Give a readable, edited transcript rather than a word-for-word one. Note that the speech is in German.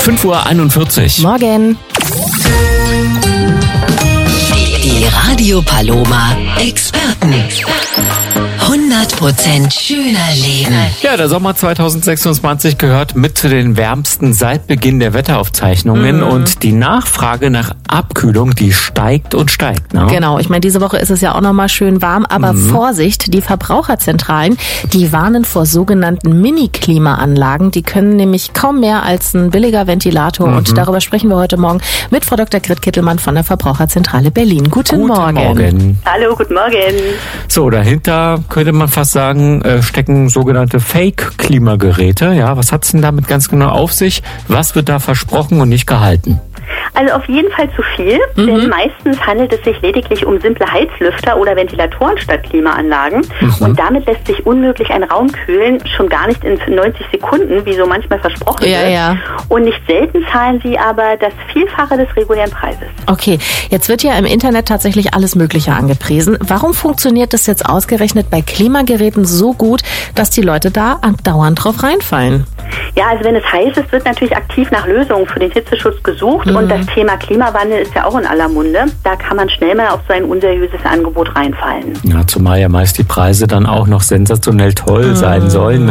5:41 Uhr. Morgen. Die Radio Paloma Experten. 100% schöner Leben. Ja, der Sommer 2026 gehört mit zu den wärmsten seit Beginn der Wetteraufzeichnungen und die Nachfrage nach Abkühlung, die steigt und steigt. Ne? Genau, ich meine, diese Woche ist es ja auch nochmal schön warm, aber Vorsicht, die Verbraucherzentralen, die warnen vor sogenannten Mini-Klimaanlagen. Die können nämlich kaum mehr als ein billiger Ventilator und darüber sprechen wir heute Morgen mit Frau Dr. Grit Kittelmann von der Verbraucherzentrale Berlin. Guten Morgen. Hallo, guten Morgen. So, dahinter könnte man fast sagen, stecken sogenannte Fake-Klimageräte. Ja, was hat's denn damit ganz genau auf sich? Was wird da versprochen und nicht gehalten? Also auf jeden Fall zu viel, denn meistens handelt es sich lediglich um simple Heizlüfter oder Ventilatoren statt Klimaanlagen. Und damit lässt sich unmöglich ein Raum kühlen, schon gar nicht in 90 Sekunden, wie so manchmal versprochen wird. Ja. Und nicht selten zahlen sie aber das Vielfache des regulären Preises. Okay, jetzt wird ja im Internet tatsächlich alles Mögliche angepriesen. Warum funktioniert das jetzt ausgerechnet bei Klimageräten so gut, dass die Leute da andauernd drauf reinfallen? Ja, also wenn es heiß ist, wird natürlich aktiv nach Lösungen für den Hitzeschutz gesucht. Und das Thema Klimawandel ist ja auch in aller Munde. Da kann man schnell mal auf so ein unseriöses Angebot reinfallen. Ja, zumal ja meist die Preise dann auch noch sensationell toll sein sollen.